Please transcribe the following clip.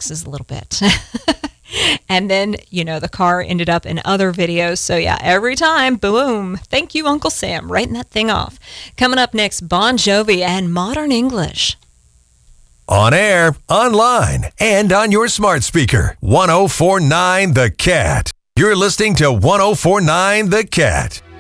mixes a little bit. And then, the car ended up in other videos. So yeah, every time, boom. Thank you, Uncle Sam, writing that thing off. Coming up next, Bon Jovi and Modern English. On air, online, and on your smart speaker. 104.9 The Cat. You're listening to 104.9 The Cat.